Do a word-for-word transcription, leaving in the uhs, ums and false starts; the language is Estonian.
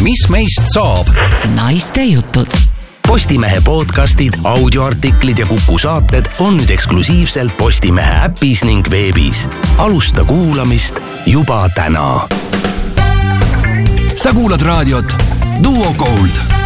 Mis meist saab? Naiste jutud. Postimehe podcastid, audioartiklid ja Kuku saated on nüüd eksklusiivselt Postimehe äpis ning veebis. Alusta kuulamist juba täna. Sa kuulad raadiot Duo Gold.